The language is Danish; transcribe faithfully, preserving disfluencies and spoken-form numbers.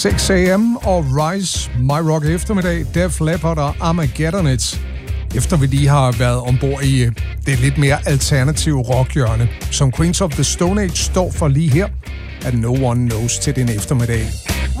seks a.m. og Rise, My Rock eftermiddag, Def Leppard og Armageddon It. Efter vi lige har været ombord i det lidt mere alternative rockhjørne, som Queens of the Stone Age står for lige her, at No One Knows til den eftermiddag.